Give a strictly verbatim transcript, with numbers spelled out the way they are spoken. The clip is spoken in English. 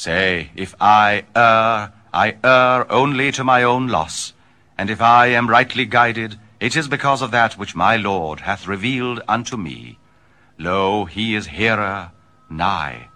Say, if I err, I err only to my own loss, and if I am rightly guided, it is because of that which my Lord hath revealed unto me. Lo, he is hearer, nigh,